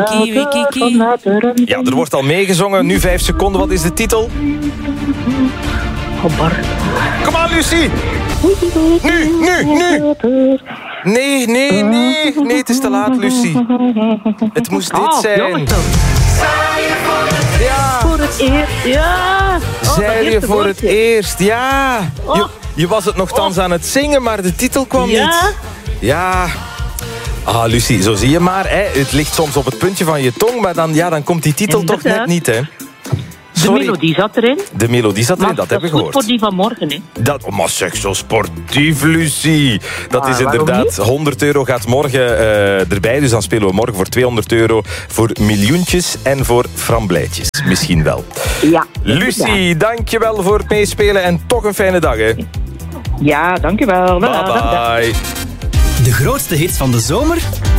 Wiki. Ja, er wordt al meegezongen. Nu 5 seconden. Wat is de titel? Kom aan, Lucie. Nu. Nee. Het is te laat, Lucie. Het moest dit zijn. Ja. Voor het eerst, ja. Zei je voor het eerst, ja. Je was het nogthans aan het zingen, maar de titel kwam niet. Ja. Ah, Lucie, zo zie je maar. Hè. Het ligt soms op het puntje van je tong, maar dan komt die titel toch net niet, hè. Sorry. De melodie zat erin. De melodie zat erin, maar dat heb ik gehoord. Dat is goed voor die van morgen, hè. Maar zeg, zo sportief, Lucie. Dat is inderdaad, €100 gaat morgen erbij. Dus dan spelen we morgen voor €200 voor miljoentjes en voor framblijtjes. Misschien wel. Ja. Lucie, dankjewel voor het meespelen en toch een fijne dag, hè. Ja, dankjewel. Bye bye. De grootste hits van de zomer